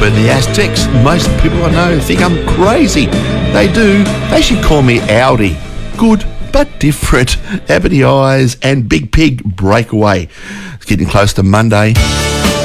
But the Aztecs, most people I know think I'm crazy. They do. They should call me Audi. Good but different. Ebony Eyes and Big Pig Breakaway. It's getting close to Monday.